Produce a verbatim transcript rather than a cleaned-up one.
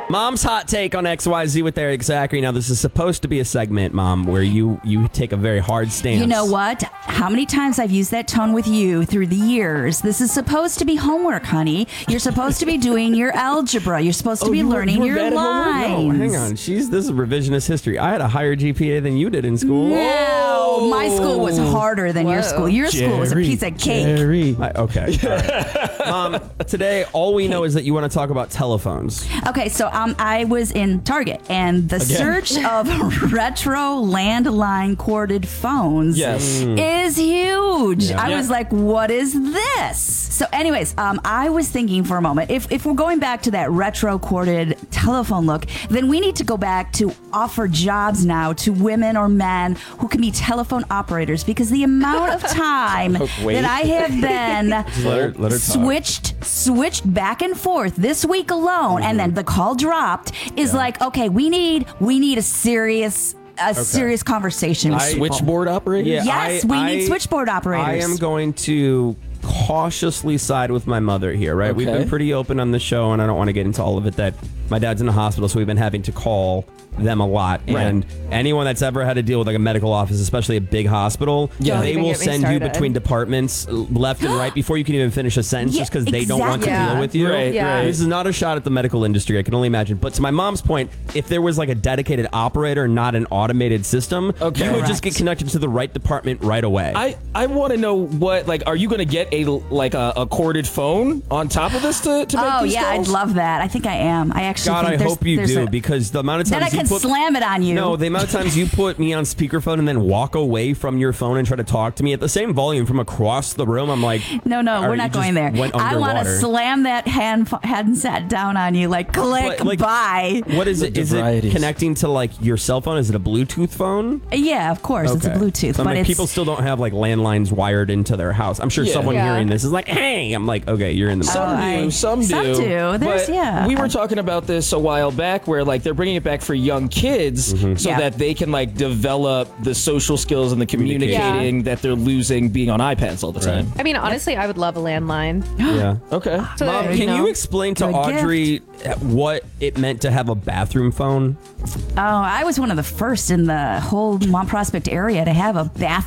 Mom's hot take on X Y Z with Eric Zachary. Now, this is supposed to be a segment, Mom, where you, you take a very hard stance. You know what? How many times I've used that tone with you through the years? This is supposed to be homework, honey. You're supposed to be doing your algebra. You're supposed to Oh, be you were- learning you were your bad at homework? lines. No, hang on. She's this is revisionist history. I had a higher G P A than you did in school. No, my school was harder than your Whoa. school. Your school was a Jerry, piece of cake. Jerry. I- okay. All right. Mom, today all we know is that you want to talk about telephones. Okay, so um, I was in Target, and the search of retro landline corded phones Yes. is huge. Yeah. I Yeah. was like, what is this? So anyways, um, I was thinking for a moment, if, if we're going back to that retro corded telephone look, then we need to go back to offer jobs now to women or men who can be telephone operators, because the amount of time Wait. that I have been Let her, let her talk. switched switched back and forth this week alone, and then the call dropped is like, okay, we need we need a serious a serious conversation with I- people. Switchboard operator? Yeah, Yes, I- we I- need switchboard operators. I am going to cautiously side with my mother here, right? We've Okay. been pretty open on the show, and I don't want to get into all of it, that my dad's in the hospital, so we've been having to call them a lot. Right. And anyone that's ever had to deal with like a medical office, especially a big hospital, Don't they even will get me send you started. between departments left and right before you can even finish a sentence, Yeah, just because they don't want to exactly. deal with you. Right, Yeah. right. This is not a shot at the medical industry, I can only imagine. But to my mom's point, if there was like a dedicated operator, not an automated system, Okay. you would just Correct. get connected to the right department right away. I, I want to know what, like, are you going to get a, like, a, a corded phone on top of this to, to make Oh these yeah, calls? I'd love that. I think I am. I actually God, think I there's, hope you there's do, a- because the amount of then times I can you put slam it on you. no, the amount of times you put me on speakerphone and then walk away from your phone and try to talk to me at the same volume from across the room, I'm like, No, no, all we're right, not you just going there. went I want to underwater. slam that hand handset down on you, like click, But, like, bye. What is The it? Is it varieties. connecting to like your cell phone? Is it a Bluetooth phone? Yeah, of course, it's a Okay. Bluetooth, So, I but mean, it's people still don't have like landlines wired into their house. I'm sure Yeah. someone Yeah. hearing this is like, "Hey," I'm like, "Okay, you're in the." Some Oh, do, I- some do. some do. There's- but yeah. We were talking about this a while back, where like they're bringing it back for young kids, Mm-hmm. so Yeah. that they can like develop the social skills and the communicating Yeah. that they're losing being on iPads all the time. I mean, honestly, I would love a landline. yeah. Okay. So Mom, that, can know. you explain to Good Audrey what it meant to have a bathroom phone? Oh, I was one of the first in the whole Mont Prospect area to have a bathroom